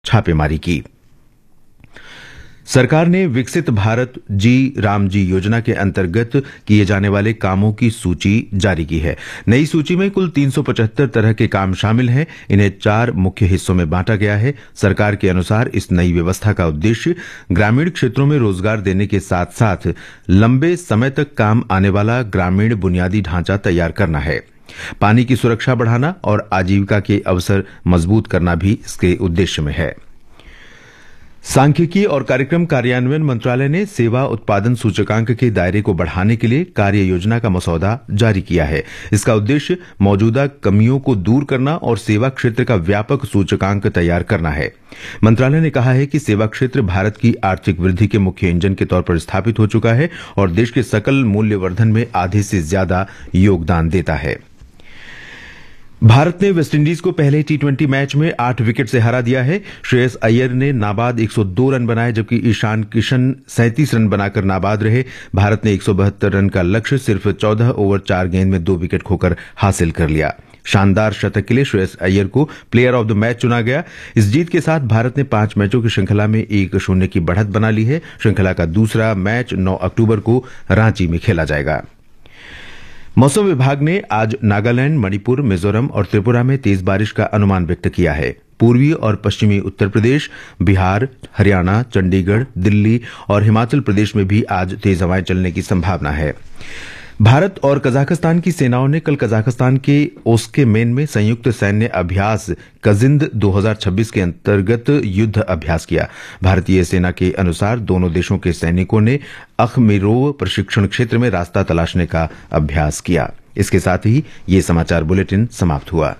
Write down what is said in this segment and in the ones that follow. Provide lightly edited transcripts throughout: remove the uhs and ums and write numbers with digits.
छापेमारी की। सरकार ने विकसित भारत जी राम जी योजना के अंतर्गत किए जाने वाले कामों की सूची जारी की है। नई सूची में कुल 375 तरह के काम शामिल हैं। इन्हें 4 मुख्य हिस्सों में बांटा गया है। सरकार के अनुसार इस नई व्यवस्था का उद्देश्य ग्रामीण क्षेत्रों में रोजगार देने के साथ साथ लंबे समय तक काम आने वाला ग्रामीण बुनियादी ढांचा तैयार करना है। पानी की सुरक्षा बढ़ाना और आजीविका के अवसर मजबूत करना भी इसके उद्देश्य में है। सांख्यिकी और कार्यक्रम कार्यान्वयन मंत्रालय ने सेवा उत्पादन सूचकांक के दायरे को बढ़ाने के लिए कार्य योजना का मसौदा जारी किया है। इसका उद्देश्य मौजूदा कमियों को दूर करना और सेवा क्षेत्र का व्यापक सूचकांक तैयार करना है। मंत्रालय ने कहा है कि सेवा क्षेत्र भारत की आर्थिक वृद्धि के मुख्य इंजन के तौर पर स्थापित हो चुका है और देश के सकल मूल्यवर्धन में आधे से ज्यादा योगदान देता है। भारत ने वेस्टइंडीज को पहले T20 मैच में 8 विकेट से हरा दिया है। श्रेयस अय्यर ने नाबाद 102 रन बनाए, जबकि ईशान किशन 37 रन बनाकर नाबाद रहे। भारत ने 172 रन का लक्ष्य सिर्फ 14 ओवर 4 गेंद में 2 विकेट खोकर हासिल कर लिया। शानदार शतक के लिए श्रेयस अय्यर को प्लेयर ऑफ द मैच चुना गया। इस जीत के साथ भारत ने 5 मैचों की श्रृंखला में 1-0 की बढ़त बना ली है। श्रृंखला का दूसरा मैच 9 अक्टूबर को रांची में खेला जाएगा। मौसम विभाग ने आज नागालैंड, मणिपुर, मिजोरम और त्रिपुरा में तेज बारिश का अनुमान व्यक्त किया है। पूर्वी और पश्चिमी उत्तर प्रदेश, बिहार, हरियाणा, चंडीगढ़, दिल्ली और हिमाचल प्रदेश में भी आज तेज हवाएं चलने की संभावना है। भारत और कजाकिस्तान की सेनाओं ने कल कजाकिस्तान के ओस्केमेन में संयुक्त सैन्य अभ्यास कजिंद 2026 के अंतर्गत युद्ध अभ्यास किया। भारतीय सेना के अनुसार दोनों देशों के सैनिकों ने अखमीरोव प्रशिक्षण क्षेत्र में रास्ता तलाशने का अभ्यास किया। इसके साथ ही ये समाचार बुलेटिन समाप्त हुआ।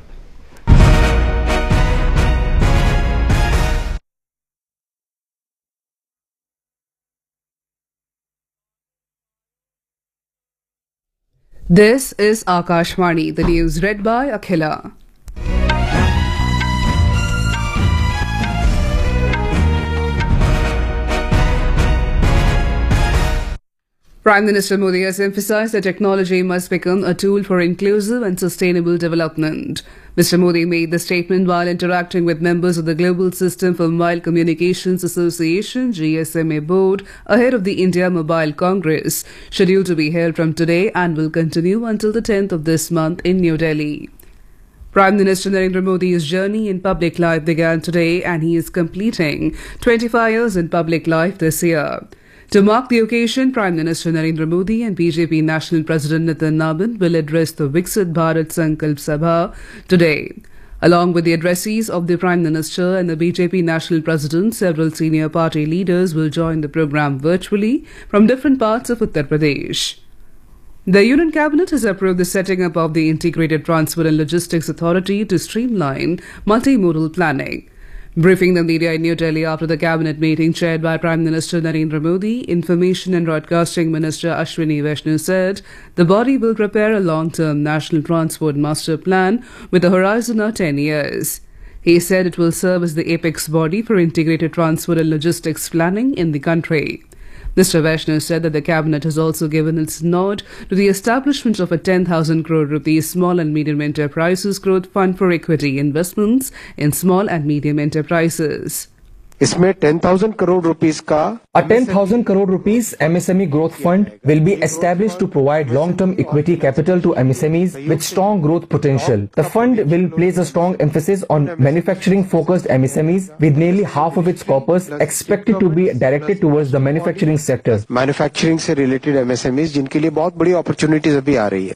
This is Akashvani, the news read by Akhila. Prime Minister Modi has emphasized that technology must become a tool for inclusive and sustainable development. Mr. Modi made the statement while interacting with members of the Global System for Mobile Communications Association (GSMA) board ahead of the India Mobile Congress, scheduled to be held from today and will continue until the 10th of this month in New Delhi. Prime Minister Narendra Modi's journey in public life began today, and he is completing 25 years in public life this year. To mark the occasion, Prime Minister Narendra Modi and BJP National President Nitin Nabin will address the Viksit Bharat Sankalp Sabha today. Along with the addressees of the Prime Minister and the BJP National President, several senior party leaders will join the program virtually from different parts of Uttar Pradesh. The Union Cabinet has approved the setting up of the Integrated Transport and Logistics Authority to streamline multimodal planning. Briefing the media in New Delhi after the cabinet meeting chaired by Prime Minister Narendra Modi, Information and Broadcasting Minister Ashwini Vaishnaw said the body will prepare a long-term national transport master plan with a horizon of 10 years. He said it will serve as the apex body for integrated transport and logistics planning in the country. Mr. Vaishnaw said that the cabinet has also given its nod to the establishment of a 10,000 crore rupees Small and Medium Enterprises Growth Fund for equity investments in small and medium enterprises. इसमें 10,000 crore rupees का A 10,000 crore rupees MSME growth fund will be established to provide long-term equity capital to MSMEs with strong growth potential. The fund will place a strong emphasis on manufacturing-focused MSMEs, with nearly half of its corpus expected to be directed towards the manufacturing sector. Manufacturing से related MSMEs जिनके लिए बहुत बड़ी opportunities अभी आ रही है।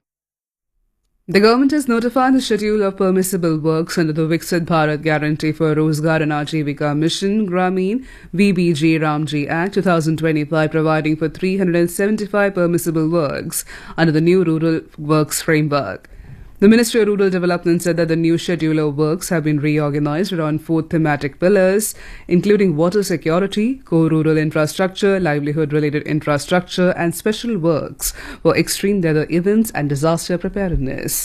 The government has notified the schedule of permissible works under the Viksit Bharat Guarantee for Rozgar and Ajivika Mission Grameen VBG Ramji Act 2025, providing for 375 permissible works under the new Rural Works Framework. The Ministry of Rural Development said that the new schedule of works have been reorganized around 4 thematic pillars, including water security, core rural infrastructure, livelihood-related infrastructure, and special works for extreme weather events and disaster preparedness.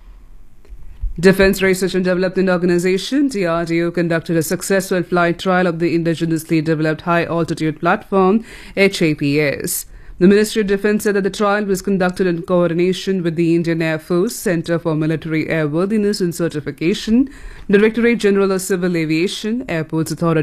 Defence Research and Development Organisation (DRDO) conducted a successful flight trial of the indigenously developed high-altitude platform (HAPS). The Ministry of Defence said that the trial was conducted in coordination with the Indian Air Force, Centre for Military Airworthiness and Certification, Directorate General of Civil Aviation, Airports Authority